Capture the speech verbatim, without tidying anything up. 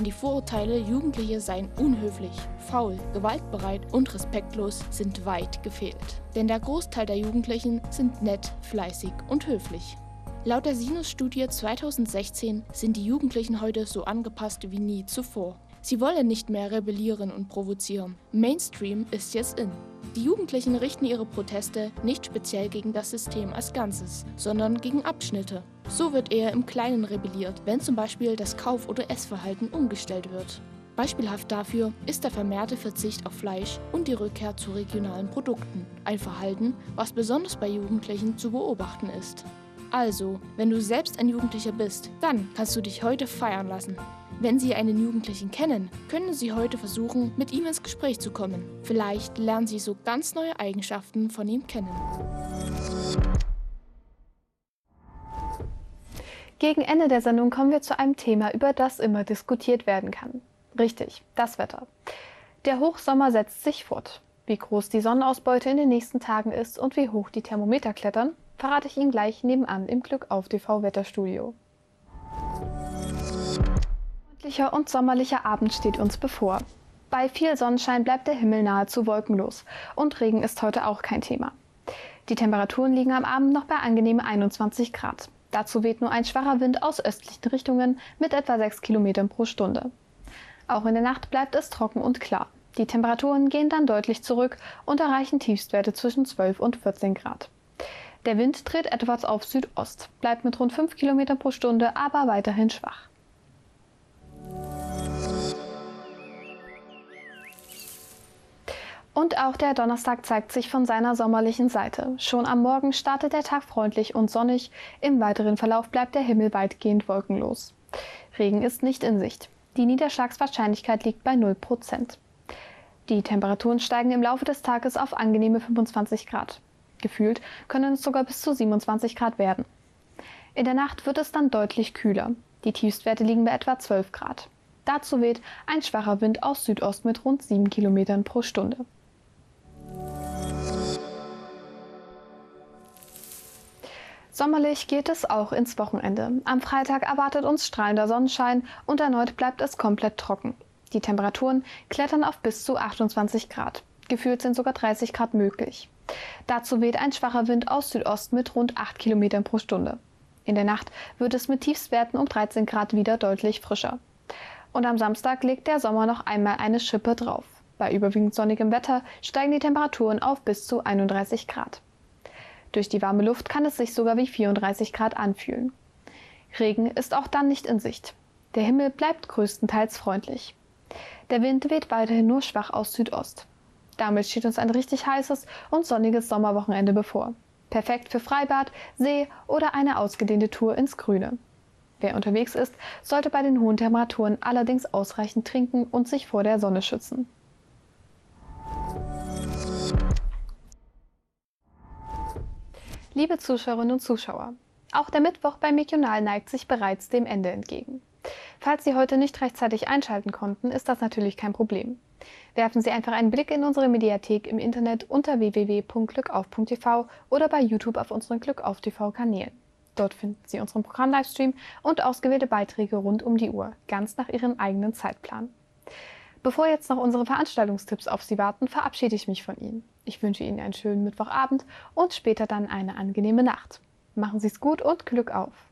die Vorurteile, Jugendliche seien unhöflich, faul, gewaltbereit und respektlos, sind weit gefehlt. Denn der Großteil der Jugendlichen sind nett, fleißig und höflich. Laut der Sinus-Studie zweitausendsechzehn sind die Jugendlichen heute so angepasst wie nie zuvor. Sie wollen nicht mehr rebellieren und provozieren. Mainstream ist jetzt in. Die Jugendlichen richten ihre Proteste nicht speziell gegen das System als Ganzes, sondern gegen Abschnitte. So wird eher im Kleinen rebelliert, wenn zum Beispiel das Kauf- oder Essverhalten umgestellt wird. Beispielhaft dafür ist der vermehrte Verzicht auf Fleisch und die Rückkehr zu regionalen Produkten. Ein Verhalten, was besonders bei Jugendlichen zu beobachten ist. Also, wenn du selbst ein Jugendlicher bist, dann kannst du dich heute feiern lassen. Wenn Sie einen Jugendlichen kennen, können Sie heute versuchen, mit ihm ins Gespräch zu kommen. Vielleicht lernen Sie so ganz neue Eigenschaften von ihm kennen. Gegen Ende der Sendung kommen wir zu einem Thema, über das immer diskutiert werden kann. Richtig, das Wetter. Der Hochsommer setzt sich fort. Wie groß die Sonnenausbeute in den nächsten Tagen ist und wie hoch die Thermometer klettern, verrate ich Ihnen gleich nebenan im Glück auf T V Wetterstudio. Freundlicher und sommerlicher Abend steht uns bevor. Bei viel Sonnenschein bleibt der Himmel nahezu wolkenlos und Regen ist heute auch kein Thema. Die Temperaturen liegen am Abend noch bei angenehmen einundzwanzig Grad. Dazu weht nur ein schwacher Wind aus östlichen Richtungen mit etwa sechs Kilometern pro Stunde. Auch in der Nacht bleibt es trocken und klar. Die Temperaturen gehen dann deutlich zurück und erreichen Tiefstwerte zwischen zwölf und vierzehn Grad. Der Wind dreht etwas auf Südost, bleibt mit rund fünf Kilometern pro Stunde aber weiterhin schwach. Und auch der Donnerstag zeigt sich von seiner sommerlichen Seite. Schon am Morgen startet der Tag freundlich und sonnig. Im weiteren Verlauf bleibt der Himmel weitgehend wolkenlos. Regen ist nicht in Sicht. Die Niederschlagswahrscheinlichkeit liegt bei null Prozent. Die Temperaturen steigen im Laufe des Tages auf angenehme fünfundzwanzig Grad. Gefühlt können es sogar bis zu siebenundzwanzig Grad werden. In der Nacht wird es dann deutlich kühler. Die Tiefstwerte liegen bei etwa zwölf Grad. Dazu weht ein schwacher Wind aus Südost mit rund sieben Kilometern pro Stunde. Sommerlich geht es auch ins Wochenende. Am Freitag erwartet uns strahlender Sonnenschein und erneut bleibt es komplett trocken. Die Temperaturen klettern auf bis zu achtundzwanzig Grad. Gefühlt sind sogar dreißig Grad möglich. Dazu weht ein schwacher Wind aus Südost mit rund acht Kilometern pro Stunde. In der Nacht wird es mit Tiefstwerten um dreizehn Grad wieder deutlich frischer. Und am Samstag legt der Sommer noch einmal eine Schippe drauf. Bei überwiegend sonnigem Wetter steigen die Temperaturen auf bis zu einunddreißig Grad. Durch die warme Luft kann es sich sogar wie vierunddreißig Grad anfühlen. Regen ist auch dann nicht in Sicht. Der Himmel bleibt größtenteils freundlich. Der Wind weht weiterhin nur schwach aus Südost. Damit steht uns ein richtig heißes und sonniges Sommerwochenende bevor. Perfekt für Freibad, See oder eine ausgedehnte Tour ins Grüne. Wer unterwegs ist, sollte bei den hohen Temperaturen allerdings ausreichend trinken und sich vor der Sonne schützen. Liebe Zuschauerinnen und Zuschauer, auch der Mittwoch beim Mikional neigt sich bereits dem Ende entgegen. Falls Sie heute nicht rechtzeitig einschalten konnten, ist das natürlich kein Problem. Werfen Sie einfach einen Blick in unsere Mediathek im Internet unter w w w punkt glückauf punkt t v oder bei YouTube auf unseren Glückauf T V-Kanälen. Dort finden Sie unseren Programm-Livestream und ausgewählte Beiträge rund um die Uhr, ganz nach Ihrem eigenen Zeitplan. Bevor jetzt noch unsere Veranstaltungstipps auf Sie warten, verabschiede ich mich von Ihnen. Ich wünsche Ihnen einen schönen Mittwochabend und später dann eine angenehme Nacht. Machen Sie es gut und Glück auf!